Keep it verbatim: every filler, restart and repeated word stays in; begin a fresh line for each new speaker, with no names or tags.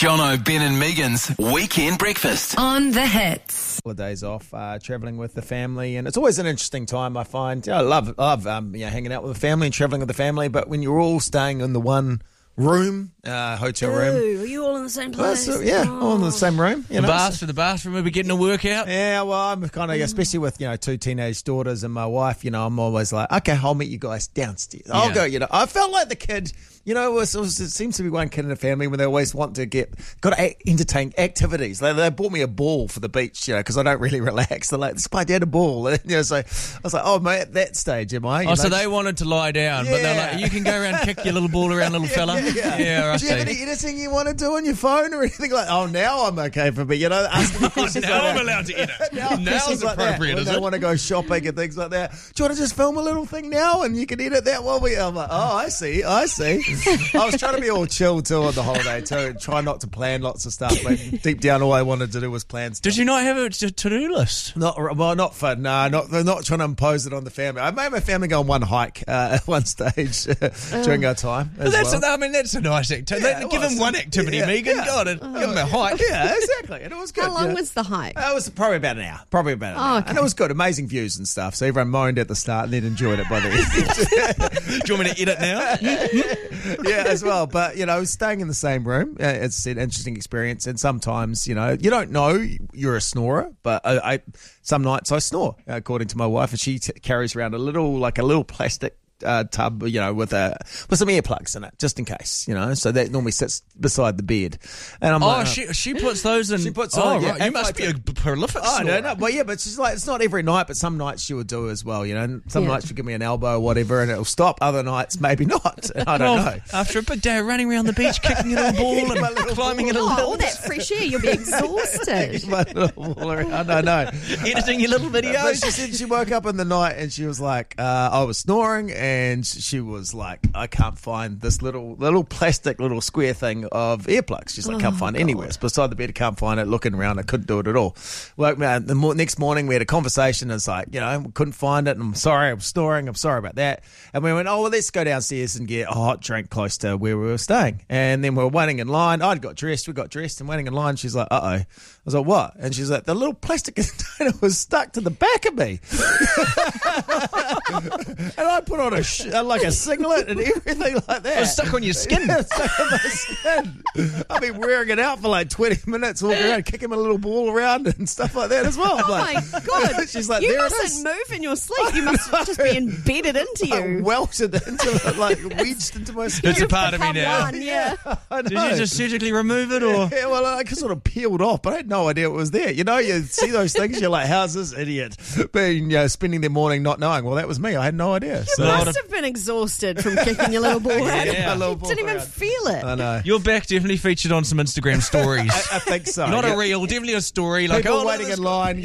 Jono, Ben and Megan's Weekend Breakfast.
On the Hits.
Couple of days off, uh, travelling with the family, and it's always an interesting time. I find yeah, I love love um, you know, hanging out with the family and travelling with the family. But when you're all staying in the one room, uh, hotel room,
Ooh, are you all in the same
well,
place?
so, yeah,
Oh.
all in the same room. You
The
know,
bath
so-
for the bathroom, we'll be getting a workout.
Yeah, well, I'm kind of, especially with, you know, two teenage daughters and my wife, you know, I'm always like, okay, I'll meet you guys downstairs. I'll
Yeah.
go, you know. I felt like the kid, you know, it, was, it, was, it seems to be one kid in a family when they always want to get, got to act, entertain activities. They, they bought me a ball for the beach, you know, because I don't really relax. They're like, let's buy Dad a ball. And, you know, so I was like, oh, mate, at that stage, am I? You
Oh,
know?
so they wanted to lie down, but they're
Yeah.
like, you can go around, kick your little ball around, little fella.
Yeah,
yeah I
Do you have
see.
any editing you want to do on your phone or anything like that? Oh, now I'm okay for me, you know, asking me questions
Now
like
I'm
that.
allowed to edit.
Now,
Now's
questions like that,
appropriate,
when
is
they
it?
want to go shopping and things like that. Do you want to just film a little thing now and you can edit that while we... I'm like, oh, I see, I see. I was trying to be all chill too on the holiday too, and try not to plan lots of stuff. But deep down, all I wanted to do was plan stuff.
Did you not have a t- to-do list?
Not well, not for no, not they're not trying to impose it on the family. I made my family go on one hike uh, at one stage during our time. As
That's
well.
a, I mean, that's a nice activity.
Yeah, it
give
was.
them one activity,
Yeah,
Megan.
yeah.
God, give them a hike.
Yeah, exactly, and it was good.
How long
yeah.
was the hike?
Uh, It was probably about an hour. Probably about an
Oh,
hour.
okay.
And it was good. Amazing views and stuff. So everyone moaned at the start and then enjoyed it by the end.
Do you want me to edit now?
Yeah, as well. But, you know, staying in the same room, uh, it's an interesting experience. And sometimes, you know, you don't know you're a snorer, but I, I some nights I snore, according to my wife. And she t- carries around a little, like a little plastic Uh, tub, you know, with a with some earplugs in it, just in case, you know. So that normally sits beside the bed. And I'm
Oh,
like,
she she puts those in.
She puts
oh,
on, yeah,
right. You
and
must
like
be a
the-
prolific
Oh,
snorer.
no, no. Well, yeah, but she's like, it's not every night, but some nights she would do as well, you know. And some
Yeah.
nights she'll give me an elbow or whatever and it'll stop. Other nights, maybe not. I don't
Well,
know.
After a big day of running around the beach, kicking a little ball and
My little
climbing
ball.
a little
Oh, all that fresh air, you'll be exhausted.
My little ball around. I know.
editing your little
But
videos.
she said she woke up in the night and she was like, uh, I was snoring, and she was like, I can't find this little little plastic little square thing of earplugs. She's like, can't find it anywhere. It's beside the bed. I can't find it. Looking around, I couldn't do it at all. Woke me up. The mo- next morning, we had a conversation. It's like, you know, we couldn't find it. And I'm sorry, I'm snoring. I'm sorry about that. And we went, oh, well, let's go downstairs and get a hot drink close to where we were staying. And then we were waiting in line. I'd got dressed. We got dressed and waiting in line. She's like, uh-oh. I was like, what? And she's like, the little plastic container was stuck to the back of me. And I put on a sh- like a singlet and everything like that.
It was stuck on your skin.
Yeah, it's stuck on my skin. I've been wearing it out for like twenty minutes, walking around, kicking my little ball around and stuff like that as well. I'm
Oh
like,
my God.
She's like,
you
there it
mustn't
is.
move in your sleep. You must just be embedded into
I
you.
welted into it, like wedged into my skin.
It's a part of me
Become
now.
one, yeah.
I
Did
know.
you just surgically remove it, or?
Yeah, well, I sort of peeled off, but I had no idea it was there. You know, you see those things, you're like, how's this idiot been, you know, spending their morning not knowing? Well, that was me. I had no idea.
You
So,
must have been exhausted from kicking your little ball around.
Yeah.
My little
You
ball
didn't even
around.
feel it.
I know.
Your back definitely featured on some Instagram stories.
I think so.
Not
Yeah.
a reel, definitely a story. Like,
People
oh, look at
waiting
this
in line.